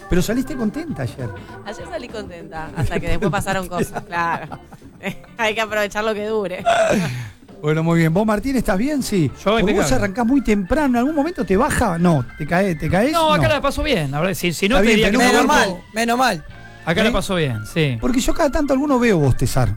Pero saliste contenta ayer. Ayer salí contenta, hasta que después pasaron cosas, claro. Hay que aprovechar lo que dure. Bueno, muy bien. ¿Vos, Martín, estás bien? Sí. Porque vos arrancás muy temprano. ¿En algún momento te baja? No. ¿Te caes? No, acá la paso bien. A ver, si no te diría que menos mal. Acá la paso bien, sí. Porque yo cada tanto alguno veo bostezar.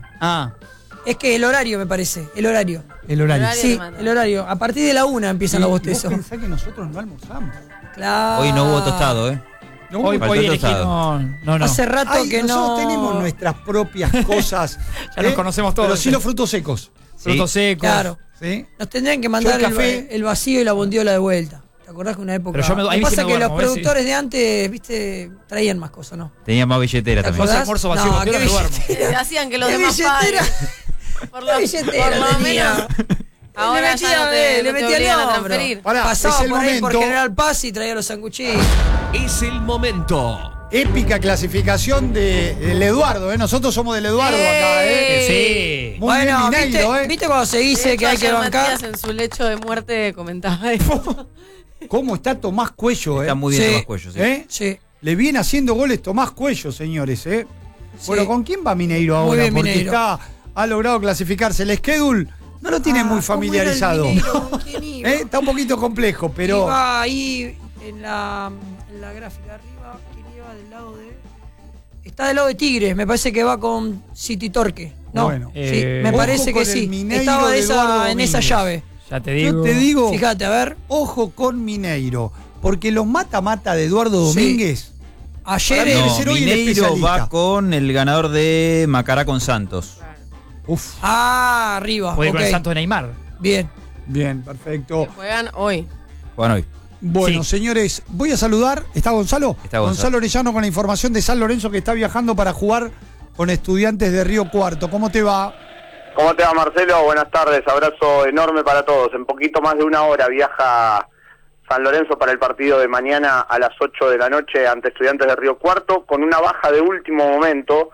Es que el horario, me parece. El horario. Sí, el horario. A partir de la 1 empiezan los bostezos. Vos pensás que nosotros no almorzamos. Claro. Hoy no hubo tostado, ¿eh? No, hoy no. Hace rato que no. Nosotros tenemos nuestras propias cosas. Ya nos conocemos todos. Pero sí los frutos secos. Frutos secos. Claro. ¿Sí? Nos tendrían que mandar el vacío y la bondiola de vuelta. ¿Te acordás que una época? Pero Lo que pasa es que los productores de antes, viste, traían más cosas, ¿no? Tenía más billetera también. Almuerzo vacío, no, ¿qué billetera? Hacían que los demás paguen. Por lo menos. Ahora le metía el a transferir. Pasaba por ahí por General Paz y traía los sanguchitos. Es el momento. Épica clasificación del Eduardo, ¿eh? Nosotros somos del Eduardo acá, ¿eh? Sí. Muy bueno, bien, Mineiro, ¿viste cuando se dice que hay que bancar? Matías en su lecho de muerte comentaba eso. ¿Cómo está Tomás Cuello, Está muy bien Tomás Cuello, sí. Sí. Le viene haciendo goles Tomás Cuello, señores, ¿eh? Sí. Bueno, ¿con quién va Mineiro ahora? Bien, porque Mineiro. ha logrado clasificarse. El schedule no lo tiene muy familiarizado. Está un poquito complejo, pero... Iba ahí en la gráfica arriba, ¿quién iba del lado de...? Está del lado de Tigres, me parece que va con City Torque. No, bueno, sí, me parece que sí. Estaba en esa llave. Ya te digo. Yo te digo, fíjate, a ver. Ojo con Mineiro, porque los mata-mata de Eduardo Domínguez... Ayer debe ser hoy el Mineiro especialista. va con el ganador de Macará con Santos. Uf. Arriba. Puede ir con el Santos de Neymar. Bien. Bien, perfecto. Juegan hoy. Juegan hoy. Bueno, Sí. señores, voy a saludar. ¿Está Gonzalo? Está Gonzalo Orellano con la información de San Lorenzo, que está viajando para jugar con Estudiantes de Río Cuarto. ¿Cómo te va? ¿Cómo te va, Marcelo? Buenas tardes, abrazo enorme para todos. En poquito más de una hora viaja San Lorenzo para el partido de mañana a las 8 de la noche ante Estudiantes de Río Cuarto, con una baja de último momento,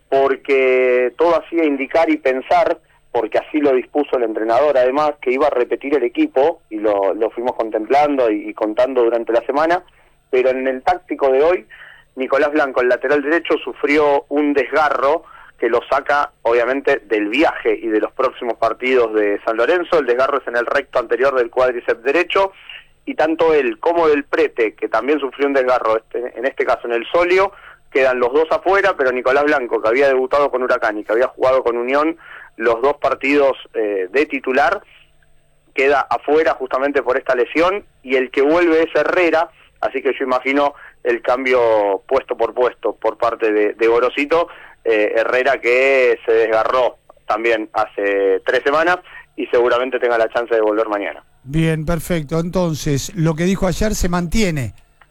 porque todo hacía indicar y pensar, porque así lo dispuso el entrenador además, que iba a repetir el equipo, y lo fuimos contemplando y contando durante la semana, pero en el táctico de hoy, Nicolás Blanco, el lateral derecho, sufrió un desgarro que lo saca obviamente del viaje y de los próximos partidos de San Lorenzo. El desgarro es en el recto anterior del cuádriceps derecho, y tanto él como del Prete, que también sufrió un desgarro, en este caso en el sóleo, quedan los dos afuera, pero Nicolás Blanco, que había debutado con Huracán y que había jugado con Unión los dos partidos de titular, queda afuera justamente por esta lesión, y el que vuelve es Herrera, así que yo imagino el cambio puesto por puesto por parte de Gorosito. Herrera, que se desgarró también hace 3 semanas y seguramente tenga la chance de volver mañana. Bien, perfecto. Entonces, lo que dijo ayer se mantiene,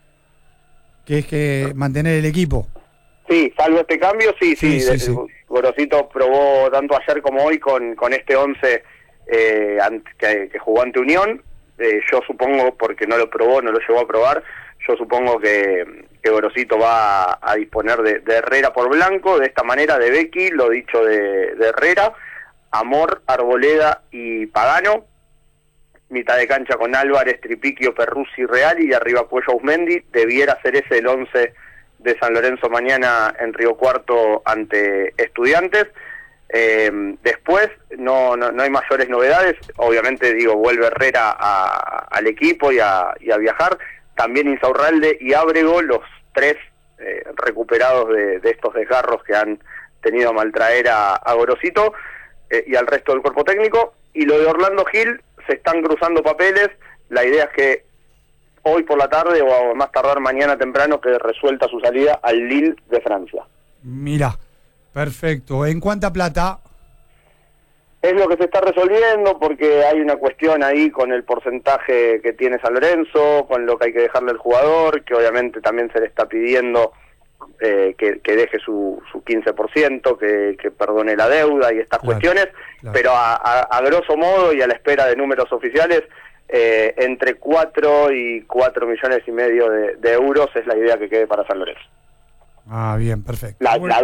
que es que mantener el equipo. Sí, salvo este cambio, sí. Sí. Gorosito probó tanto ayer como hoy con este 11 que jugó ante Unión. Yo supongo, porque no lo probó, no lo llegó a probar, yo supongo que Gorosito va a disponer de Herrera por Blanco, de esta manera de Becchi, lo dicho de Herrera, Amor, Arboleda y Pagano, mitad de cancha con Álvarez, Tripiquio, Perruzzi, Real, y arriba Cuello, Ausmendi. Debiera ser ese el 11 de San Lorenzo mañana en Río Cuarto ante Estudiantes. Después no hay mayores novedades. Obviamente, vuelve Herrera al equipo y a viajar. También Insaurralde y Ábrego, los 3 recuperados de estos desgarros que han tenido a maltraer a Gorosito y al resto del cuerpo técnico. Y lo de Orlando Gil, se están cruzando papeles. La idea es que hoy por la tarde o a más tardar mañana temprano quede resuelta su salida al Lille de Francia. Mira, perfecto. ¿En cuánta plata? Es lo que se está resolviendo, porque hay una cuestión ahí con el porcentaje que tiene San Lorenzo, con lo que hay que dejarle al jugador, que obviamente también se le está pidiendo que deje su 15%, que perdone la deuda y estas cuestiones, claro. Pero a grosso modo y a la espera de números oficiales, entre 4 y 4 millones y medio de euros es la idea que quede para San Lorenzo. Ah, bien, perfecto.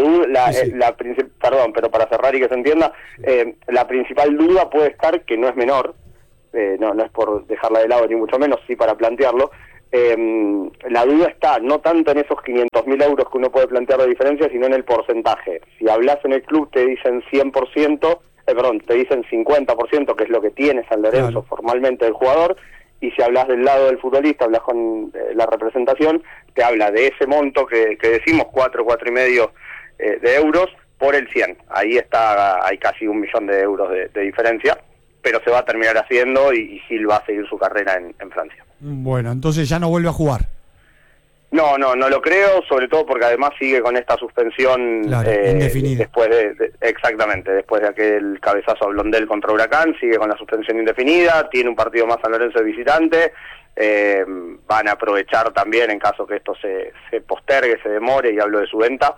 Perdón, pero para cerrar y que se entienda, la principal duda puede estar, que no es menor, no es por dejarla de lado ni mucho menos, sí para plantearlo, La duda está no tanto en esos 500.000 euros que uno puede plantear de diferencia, sino en el porcentaje. Si hablas en el club te dicen 100%, te dicen 50%, que es lo que tiene San Lorenzo formalmente del jugador, y si hablas del lado del futbolista, hablas con la representación, te habla de ese monto que decimos, 4,5 de euros por el 100. Ahí está, hay casi 1 millón de euros de diferencia, pero se va a terminar haciendo y Gil va a seguir su carrera en Francia. Bueno, entonces ya no vuelve a jugar. No lo creo, sobre todo porque además sigue con esta suspensión indefinida. Después después de aquel cabezazo a Blondel contra Huracán, sigue con la suspensión indefinida, tiene un partido más San Lorenzo de visitante, van a aprovechar también, en caso que esto se postergue, se demore, y hablo de su venta,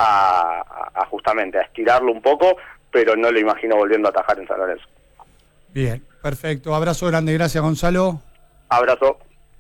a justamente a estirarlo un poco, pero no lo imagino volviendo a atajar en San Lorenzo. Bien, perfecto, abrazo grande, gracias Gonzalo. Abrazo.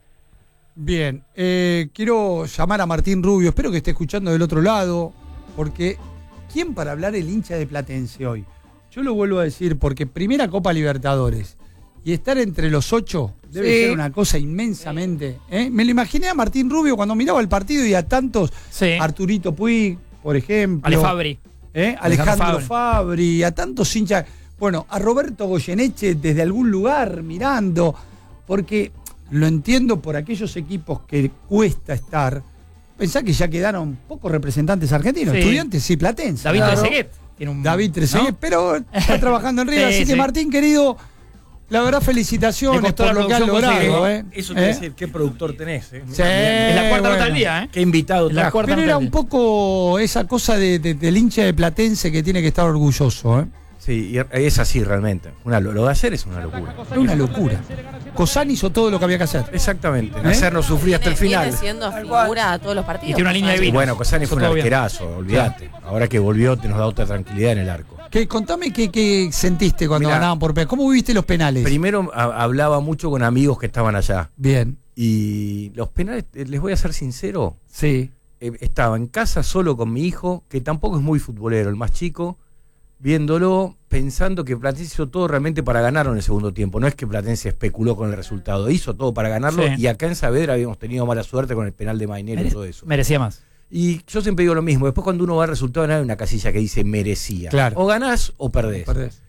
Bien, quiero llamar a Martín Rubio, espero que esté escuchando del otro lado, porque ¿quién para hablar el hincha de Platense hoy? Yo lo vuelvo a decir, porque primera Copa Libertadores y estar entre los 8 debe ser una cosa inmensamente. Me lo imaginé a Martín Rubio cuando miraba el partido y a tantos, Arturito Puig, por ejemplo. Ale Fabri. Alejandro Fabri, a tantos hinchas. Bueno, a Roberto Goyeneche desde algún lugar mirando, porque lo entiendo por aquellos equipos que cuesta estar. Pensá que ya quedaron pocos representantes argentinos, Estudiantes y Platense. David Trezeguet. David Trezeguet, pero está trabajando en River. Así que Martín, querido, la verdad, felicitaciones por lo que has logrado. Eso te decir, qué productor tenés. Sí, es la cuarta nota del día, Qué invitado trajo. Pero era un poco esa cosa del hincha de Platense que tiene que estar orgulloso. Sí, y es así realmente. Lo de ayer es una locura. Es una locura. Cosán hizo todo lo que había que hacer. Exactamente. Hacernos sufrir hasta el final. Viene siendo figura a todos los partidos. Y tiene una línea de vida. Bueno, Cosani fue un arquerazo, olvídate. Ahora que volvió nos da otra tranquilidad en el arco. Contame qué sentiste cuando ganaban por penales. ¿Cómo viviste los penales? Primero hablaba mucho con amigos que estaban allá. Bien. Y los penales, les voy a ser sincero. Sí. Estaba en casa solo con mi hijo, que tampoco es muy futbolero, el más chico, viéndolo, pensando que Platense hizo todo realmente para ganarlo en el segundo tiempo. No es que Platense especuló con el resultado, hizo todo para ganarlo, y acá en Saavedra habíamos tenido mala suerte con el penal de Mainero y todo eso. Merecía más. Y yo siempre digo lo mismo, después cuando uno va al resultado no hay una casilla que dice merecía. Claro. O ganás o perdés.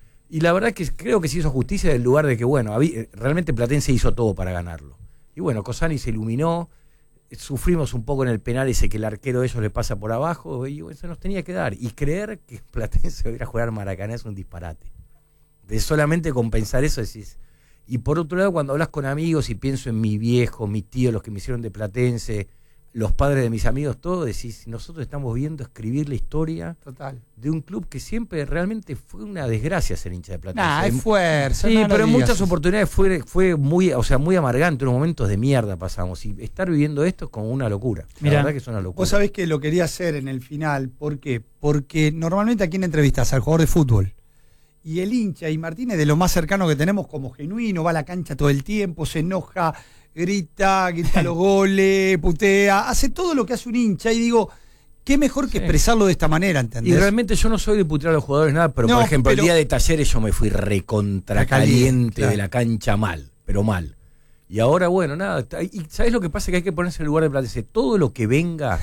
Y la verdad que creo que se hizo justicia del lugar de que, bueno, realmente Platense hizo todo para ganarlo. Y bueno, Cosani se iluminó, sufrimos un poco en el penal ese que el arquero de ellos le pasa por abajo, y eso nos tenía que dar. Y creer que Platense va a ir a jugar Maracaná es un disparate. De solamente compensar eso decís. Y por otro lado, cuando hablas con amigos y pienso en mi viejo, mi tío, los que me hicieron de Platense, los padres de mis amigos, todos, decís, nosotros estamos viendo escribir la historia de un club que siempre realmente fue una desgracia ser hincha de Platense. Es fuerza. Sí, pero en muchas oportunidades fue muy, muy amargante, unos momentos de mierda pasamos. Y estar viviendo esto es como una locura. La verdad que es una locura. Vos sabés que lo quería hacer en el final. ¿Por qué? Porque normalmente a quién entrevistás, al jugador de fútbol. Y el hincha, y Martínez, de lo más cercano que tenemos como genuino, va a la cancha todo el tiempo, se enoja, grita los goles, putea, hace todo lo que hace un hincha, y digo, qué mejor que expresarlo de esta manera, ¿entendés? Y realmente yo no soy de putear a los jugadores nada, pero por ejemplo, el día de Talleres yo me fui recontra caliente de la cancha mal, pero mal. Y ahora, bueno, nada, y ¿sabés lo que pasa? Que hay que ponerse en el lugar de Platense. Todo lo que venga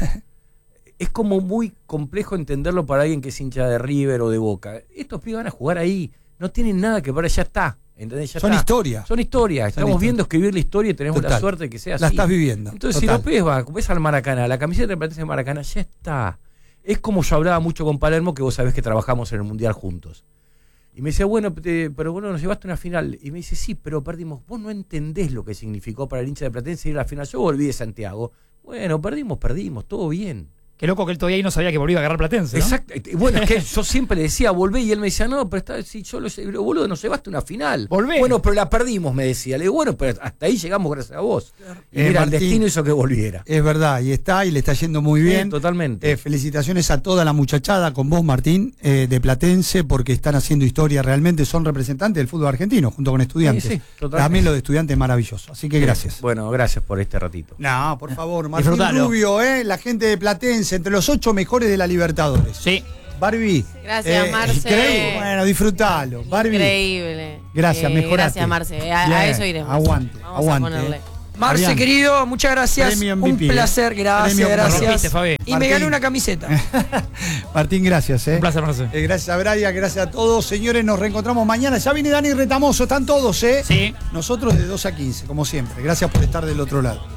es como muy complejo entenderlo para alguien que es hincha de River o de Boca. Estos pibes van a jugar ahí, no tienen nada que para, ya está. ¿Entendés? Ya Son historias. Son historias. Estamos viendo escribir la historia y tenemos la suerte de que sea así. La estás viviendo. Entonces, si los pibes ves al Maracaná, la camiseta de Platense de Maracaná, ya está. Es como yo hablaba mucho con Palermo, que vos sabés que trabajamos en el Mundial juntos. Y me decía, bueno, pero bueno, nos llevaste a una final. Y me dice, sí, pero perdimos. Vos no entendés lo que significó para el hincha de Platense ir a la final. Yo volví de Santiago. Bueno, perdimos, todo bien. Qué loco que él todavía ahí no sabía que volvía a agarrar Platense, ¿no? Exacto. Bueno, es que yo siempre le decía, volvé, y él me decía, no, pero si yo boludo, nos llevaste a una final. Volvé. Bueno, pero la perdimos, me decía. Le digo, bueno, pero hasta ahí llegamos gracias a vos. Y mira, Martín, el destino hizo que volviera. Es verdad, y le está yendo muy bien. Sí, totalmente. Felicitaciones a toda la muchachada con vos, Martín, de Platense, porque están haciendo historia realmente, son representantes del fútbol argentino, junto con Estudiantes. Sí, totalmente. También lo de Estudiantes es maravilloso, así que gracias. Bueno, gracias por este ratito. No, por favor, Martín Disfrutalo. Rubio, la gente de Platense, entre los 8 mejores de la Libertadores. Sí. Barbie. Gracias, Marce. Increíble. Bueno, disfrutalo. Barbie. Increíble. Gracias, mejorate. Gracias, Marce. A eso iremos. Aguante, Vamos aguante. a ponerle. Marce, Fabián. querido, muchas gracias. Premio Un MVP, placer, gracias, Premio gracias. rompiste, Fabi. Y Martín. me gané una camiseta. Martín, gracias. Un placer, Marce. Gracias a Brian, gracias a todos. Señores, nos reencontramos mañana. Ya viene Dani Retamoso, están todos, ¿eh? Sí. Nosotros de 2 a 15, como siempre. Gracias por estar del otro lado.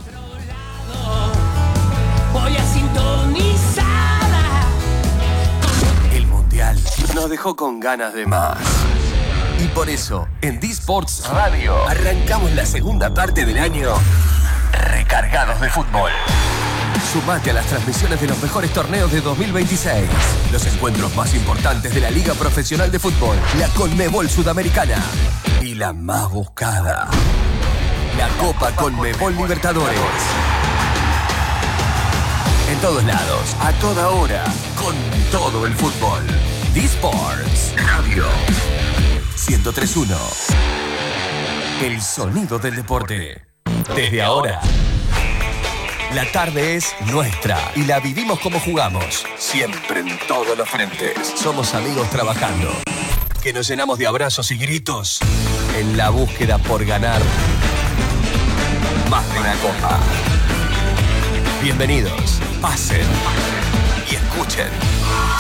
Voy a sintonizada. El Mundial nos dejó con ganas de más. Y por eso, en D-Sports Radio, arrancamos la segunda parte del año recargados de fútbol. Sumate a las transmisiones de los mejores torneos de 2026. Los encuentros más importantes de la Liga Profesional de Fútbol, la Conmebol Sudamericana y la más buscada, la Copa Conmebol Libertadores. En todos lados, a toda hora, con todo el fútbol. D-Sports Radio 103.1. El sonido del deporte. Desde ahora, la tarde es nuestra y la vivimos como jugamos. Siempre en todos los frentes. Somos amigos trabajando, que nos llenamos de abrazos y gritos en la búsqueda por ganar más de una copa. Bienvenidos, pasen y escuchen.